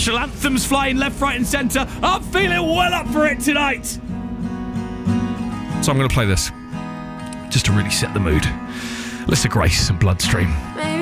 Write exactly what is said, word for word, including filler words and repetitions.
national anthems flying left, right and centre. I'm feeling well up for it tonight. So I'm going to play this just to really set the mood. Listen to Grace and Bloodstream.